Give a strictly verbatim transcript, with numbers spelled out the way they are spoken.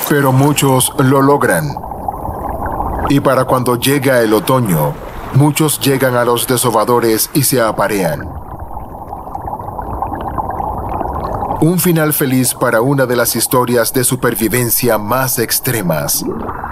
pero muchos lo logran. Y para cuando llega el otoño, muchos llegan a los desovadores y se aparean. Un final feliz para una de las historias de supervivencia más extremas.